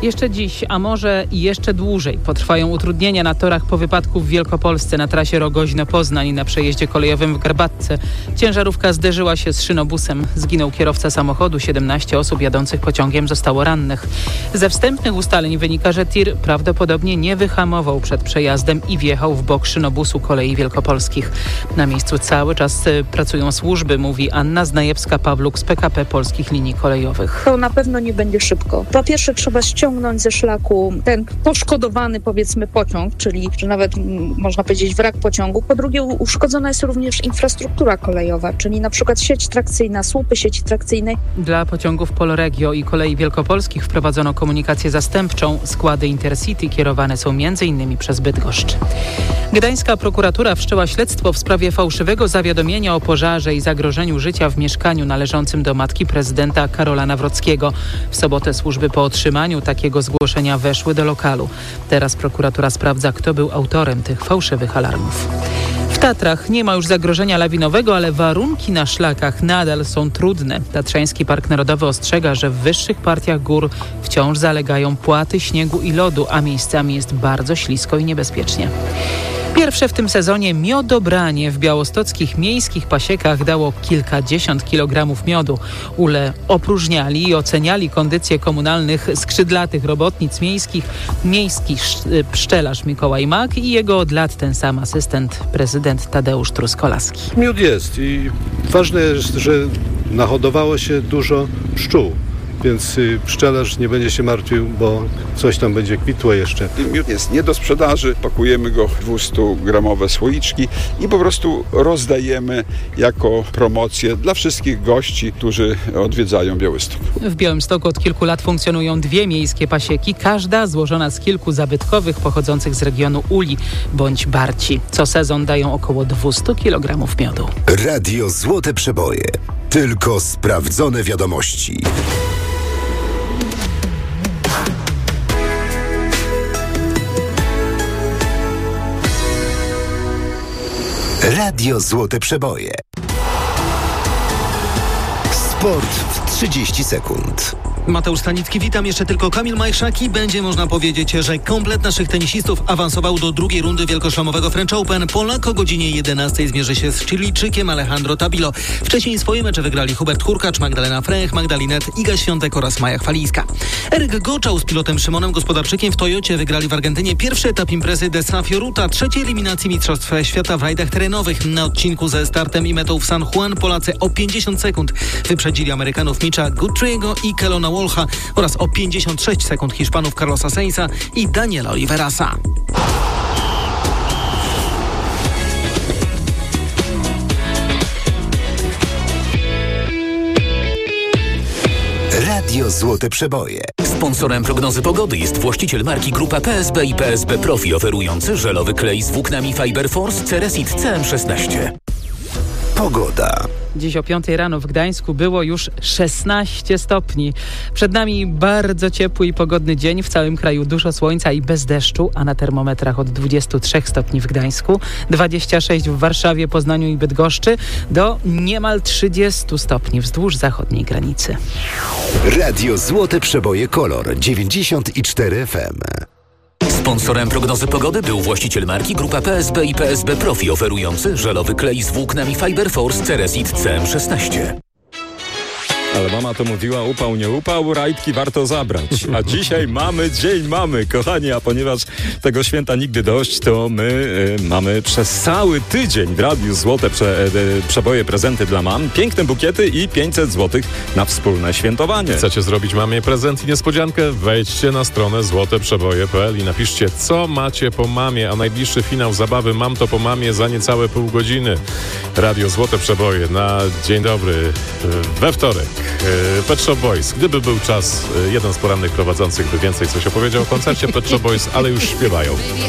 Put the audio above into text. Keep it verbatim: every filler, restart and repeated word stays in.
Jeszcze dziś, a może i jeszcze dłużej potrwają utrudnienia na torach po wypadku w Wielkopolsce na trasie Rogoźno-Poznań na przejeździe kolejowym w Garbatce. Ciężarówka zderzyła się z szynobusem. Zginął kierowca samochodu, siedemnaście osób jadących pociągiem zostało rannych. Ze wstępnych ustaleń wynika, że tir prawdopodobnie nie wyhamował przed przejazdem i wjechał w bok szynobusu Kolei Wielkopolskich. Na miejscu cały czas pracują służby, mówi Anna Znajewska-Pawluk z P K P Polskich Linii Kolejowych. To na pewno nie będzie szybko. Po pierwsze trzeba ściągnąć ze szlaku ten poszkodowany, powiedzmy, pociąg, czyli że nawet m, można powiedzieć wrak pociągu. Po drugie uszkodzona jest również infrastruktura kolejowa, czyli na przykład sieć trakcyjna, słupy sieci trakcyjnej. Dla pociągów Polregio i Kolei Wielkopolskich wprowadzono komunikację zastępczą. Składy Intercity kierowane są między innymi przez Bydgoszcz. Gdańska prokuratura wszczęła śledztwo w sprawie fałszywego zawiadomienia o pożarze i zagrożeniu życia w mieszkaniu należącym do matki prezydenta Karola Nawrockiego. W sobotę służby po otrzymaniu takiego zgłoszenia weszły do lokalu. Teraz prokuratura sprawdza, kto był autorem tych fałszywych alarmów. W Tatrach nie ma już zagrożenia lawinowego, ale warunki na szlakach nadal są trudne. Tatrzański Park Narodowy ostrzega, że w wyższych partiach gór wciąż zalegają płaty śniegu i lodu, a miejscami jest bardzo ślisko i niebezpiecznie. Pierwsze w tym sezonie miodobranie w białostockich miejskich pasiekach dało kilkadziesiąt kilogramów miodu. Ule opróżniali i oceniali kondycję komunalnych skrzydlatych robotnic miejskich miejski pszczelarz Mikołaj Mak i jego od lat ten sam asystent prezydent Tadeusz Truskolaski. Miód jest i ważne jest, że nahodowało się dużo pszczół. Więc pszczelarz nie będzie się martwił, bo coś tam będzie kwitło jeszcze. Miód jest nie do sprzedaży, pakujemy go w dwustugramowe słoiczki i po prostu rozdajemy jako promocję dla wszystkich gości, którzy odwiedzają Białystok. W Białymstoku od kilku lat funkcjonują dwie miejskie pasieki, każda złożona z kilku zabytkowych pochodzących z regionu Uli bądź Barci. Co sezon dają około dwieście kilogramów miodu. Radio Złote Przeboje. Tylko sprawdzone wiadomości. Radio Złote Przeboje. Sport w trzydzieści sekund. Mateusz Stanicki, witam. Jeszcze tylko Kamil Majchrzak i będzie można powiedzieć, że komplet naszych tenisistów awansował do drugiej rundy wielkoszlemowego French Open. Polak o godzinie jedenastej zmierzy się z Chilijczykiem Alejandro Tabilo. Wcześniej swoje mecze wygrali Hubert Hurkacz, Magdalena Frech, Magdalinet, Iga Świątek oraz Maja Chwalińska. Eryk Goczał z pilotem Szymonem Gospodarczykiem w Toyocie wygrali w Argentynie pierwszy etap imprezy Desa Fioruta, trzeciej eliminacji Mistrzostw Świata w rajdach terenowych. Na odcinku ze startem i metą w San Juan Polacy o pięćdziesiąt sekund wyprzedzili Amerykanów Mitcha Guthrie'ego i Kelona Wolcha oraz o pięćdziesiąt sześć sekund Hiszpanów Carlosa Sainza i Daniela Oliverasa. Radio Złote Przeboje. Sponsorem prognozy pogody jest właściciel marki Grupa P S B i P S B Profi, oferujący żelowy klej z włóknami Fiber Force Ceresit C M szesnaście. Pogoda. Dziś o piątej rano w Gdańsku było już szesnaście stopni. Przed nami bardzo ciepły i pogodny dzień. W całym kraju dużo słońca i bez deszczu, a na termometrach od dwudziestu trzech stopni w Gdańsku, dwudziestu sześciu w Warszawie, Poznaniu i Bydgoszczy do niemal trzydziestu stopni wzdłuż zachodniej granicy. Radio Złote Przeboje Kolor dziewięćdziesiąt cztery F M. Sponsorem prognozy pogody był właściciel marki Grupa P S B i P S B Profi, oferujący żelowy klej z włóknami Fiber Force Ceresit C M szesnaście. Ale mama to mówiła, upał nie upał, rajtki warto zabrać. A dzisiaj mamy dzień mamy, kochani, a ponieważ tego święta nigdy dość, to my y, mamy przez cały tydzień w Radiu Złote prze, y, Przeboje prezenty dla mam, piękne bukiety i pięćset złotych na wspólne świętowanie. Chcecie zrobić mamie prezent i niespodziankę? Wejdźcie na stronę złote przeboje kropka p l i napiszcie, co macie po mamie, a najbliższy finał zabawy Mam to po mamie za niecałe pół godziny. Radio Złote Przeboje na dzień dobry we wtorek. Pet Shop Boys. Gdyby był czas, jeden z porannych prowadzących by więcej coś opowiedział o koncercie Pet Shop Boys, ale już śpiewają.